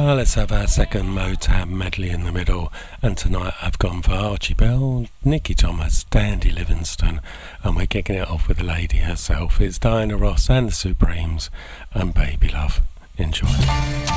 Let's have our second Motown medley in the middle. And tonight I've gone for Archie Bell, Nicky Thomas, Dandy Livingstone, and we're kicking it off with the lady herself. It's Diana Ross and the Supremes and Baby Love. Enjoy.